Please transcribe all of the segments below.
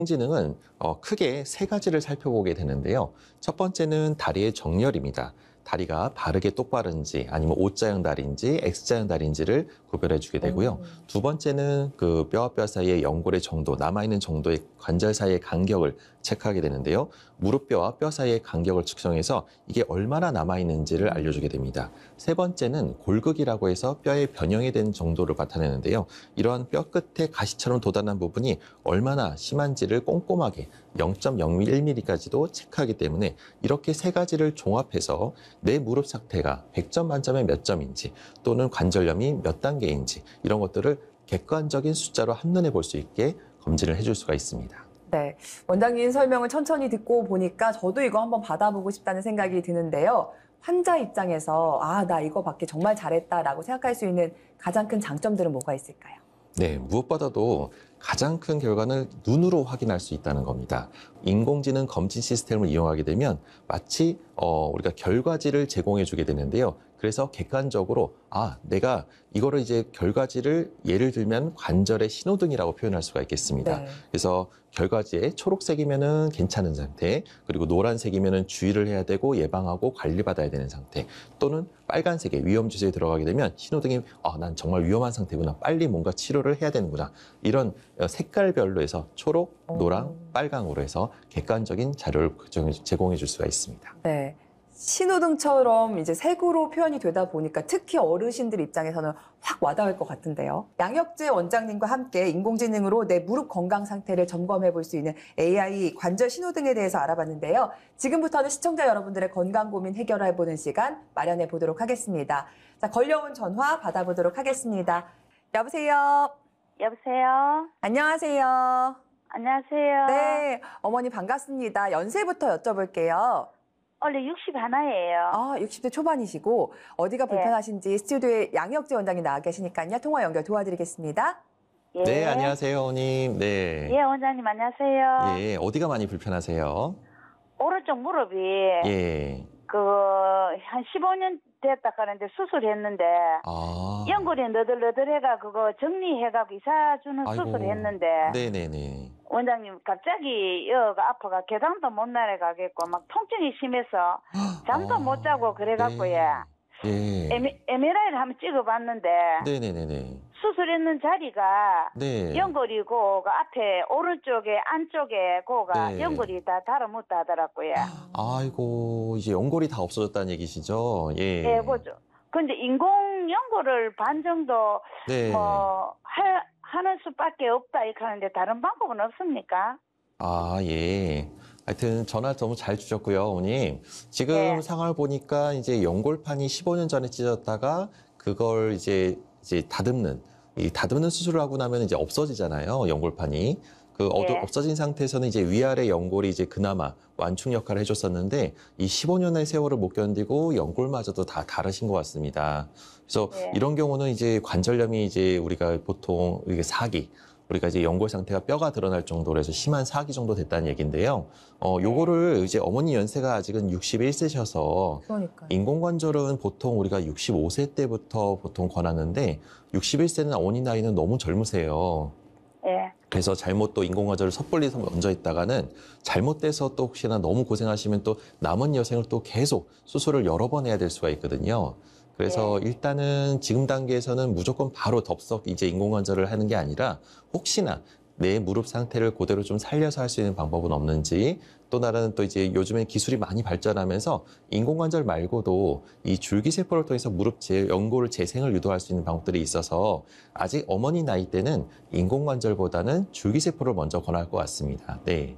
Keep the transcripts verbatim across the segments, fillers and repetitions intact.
인공지능은 어, 크게 세 가지를 살펴보게 되는데요. 첫 번째는 다리의 정렬입니다. 다리가 바르게 똑바른지 아니면 O자형 다리인지 X자형 다리인지를 구별해 주게 되고요. 오. 두 번째는 그 뼈와 뼈 사이의 연골의 정도, 남아있는 정도의 관절 사이의 간격을 체크하게 되는데요. 무릎뼈와 뼈 사이의 간격을 측정해서 이게 얼마나 남아있는지를 알려주게 됩니다. 세 번째는 골극이라고 해서 뼈의 변형이 된 정도를 나타내는데요. 이러한 뼈 끝에 가시처럼 돋아난 부분이 얼마나 심한지를 꼼꼼하게 영 점 영일 밀리미터까지도 체크하기 때문에 이렇게 세 가지를 종합해서 내 무릎 상태가 백 점 만점에 몇 점인지 또는 관절염이 몇 단계인지 이런 것들을 객관적인 숫자로 한눈에 볼 수 있게 검진을 해줄 수가 있습니다. 네, 원장님 설명을 천천히 듣고 보니까 저도 이거 한번 받아보고 싶다는 생각이 드는데요. 환자 입장에서 아, 나 이거 받기 정말 잘했다라고 생각할 수 있는 가장 큰 장점들은 뭐가 있을까요? 네, 무엇보다도 가장 큰 결과는 눈으로 확인할 수 있다는 겁니다. 인공지능 검진 시스템을 이용하게 되면 마치 어, 우리가 결과지를 제공해 주게 되는데요. 그래서 객관적으로 아, 내가 이거를 이제 결과지를 예를 들면 관절의 신호등이라고 표현할 수가 있겠습니다. 네. 그래서 결과지에 초록색이면은 괜찮은 상태, 그리고 노란색이면은 주의를 해야 되고 예방하고 관리받아야 되는 상태, 또는 빨간색의 위험 지수에 들어가게 되면 신호등이 아, 난 정말 위험한 상태구나, 빨리 뭔가 치료를 해야 되는구나, 이런 색깔별로 해서 초록, 노랑, 오. 빨강으로 해서 객관적인 자료를 제공해 줄 수가 있습니다. 네. 신호등처럼 이제 색으로 표현이 되다 보니까 특히 어르신들 입장에서는 확 와닿을 것 같은데요. 양혁재 원장님과 함께 인공지능으로 내 무릎 건강 상태를 점검해 볼 수 있는 에이아이 관절 신호등에 대해서 알아봤는데요. 지금부터는 시청자 여러분들의 건강 고민 해결해 보는 시간 마련해 보도록 하겠습니다. 자, 걸려온 전화 받아보도록 하겠습니다. 여보세요. 여보세요? 안녕하세요. 안녕하세요. 네, 어머니 반갑습니다. 연세부터 여쭤볼게요. 원래 육십 하나예요. 아, 육십 대 초반이시고 어디가 네. 불편하신지 스튜디오에 양혁재 원장님 나와 계시니까요. 통화 연결 도와드리겠습니다. 예. 네, 안녕하세요, 어머님. 네. 예, 원장님 안녕하세요. 예, 어디가 많이 불편하세요? 오른쪽 무릎이 예. 그 한 십오 년 됐다 하는데 수술했는데 아. 연골이 너덜너덜해가 그거 정리해가고 이사 주는 아이고. 수술했는데 네네네. 원장님 갑자기 여가 아파가 계단도 못 내려가겠고 막 통증이 심해서 잠도 아, 못 자고 그래갖고 네. 예. 예. 엠알아이를 한번 찍어봤는데 네네네네. 수술했는 자리가 네. 연골이고 그 앞에 오른쪽에 안쪽에 고가 네. 연골이 다 달아붙다 하더라고요. 아이고, 이제 연골이 다 없어졌다는 얘기시죠? 예. 예, 뭐죠. 근데 인공 연골을 반 정도 네. 뭐 하, 하는 수밖에 없다 이렇게 하는데 다른 방법은 없습니까? 아, 예. 하여튼 전화 너무 잘 주셨고요, 어머님. 지금 네. 상황을 보니까 이제 연골판이 십오 년 전에 찢어졌다가 그걸 이제 이제 다듬는 이 다듬는 수술을 하고 나면 이제 없어지잖아요, 연골판이. 그 어두, 네. 없어진 상태에서는 이제 위아래 연골이 이제 그나마 완충 역할을 해줬었는데 이 십오 년의 세월을 못 견디고 연골마저도 다 다르신 것 같습니다. 그래서 네. 이런 경우는 이제 관절염이 이제 우리가 보통 이게 사기, 우리가 이제 연골 상태가 뼈가 드러날 정도로 해서 심한 사기 정도 됐다는 얘기인데요. 어, 요거를 이제 어머니 연세가 아직은 육십일 세셔서 그러니까요. 인공관절은 보통 우리가 육십오 세 때부터 보통 권하는데 육십일 세는 어머니 나이는 너무 젊으세요. 예. 그래서 잘못 또 인공관절을 섣불리 얹어 있다가는 잘못돼서 또 혹시나 너무 고생하시면 또 남은 여생을 또 계속 수술을 여러 번 해야 될 수가 있거든요. 그래서 네. 일단은 지금 단계에서는 무조건 바로 덥석 이제 인공관절을 하는 게 아니라 혹시나 내 무릎 상태를 그대로 좀 살려서 할 수 있는 방법은 없는지, 또 다른 또 이제 요즘에 기술이 많이 발전하면서 인공관절 말고도 이 줄기세포를 통해서 무릎 재, 연골 재생을 유도할 수 있는 방법들이 있어서 아직 어머니 나이 때는 인공관절보다는 줄기세포를 먼저 권할 것 같습니다. 네.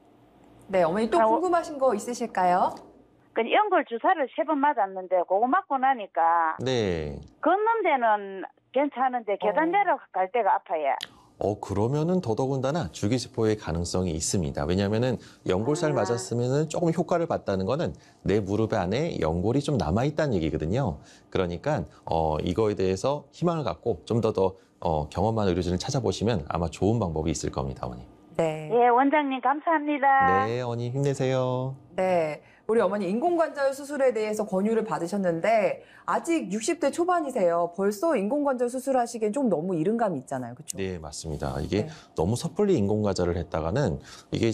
네, 어머니 또 아, 어- 궁금하신 거 있으실까요? 그 연골 주사를 세 번 맞았는데 그거 맞고 나니까 네. 걷는 데는 괜찮은데 계단 어. 내려갈 때가 아파요. 어, 그러면은 더더군다나 줄기세포의 가능성이 있습니다. 왜냐면은 연골살 아. 맞았으면은 조금 효과를 봤다는 거는 내 무릎 안에 연골이 좀 남아있다는 얘기거든요. 그러니까, 어, 이거에 대해서 희망을 갖고 좀 더 더, 어, 경험 많은 의료진을 찾아보시면 아마 좋은 방법이 있을 겁니다, 어머니. 네. 예, 원장님 감사합니다. 네, 어머니 힘내세요. 네. 우리 어머니 인공관절 수술에 대해서 권유를 받으셨는데 아직 육십 대 초반이세요. 벌써 인공관절 수술하시기엔 좀 너무 이른 감이 있잖아요. 그렇죠? 네, 맞습니다. 이게 네. 너무 섣불리 인공관절을 했다가는 이게